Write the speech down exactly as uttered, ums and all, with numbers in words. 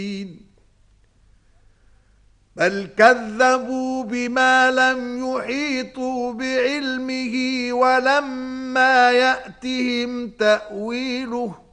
بل كذبوا بما لم يحيطوا بعلمه ولما يأتهم تأويله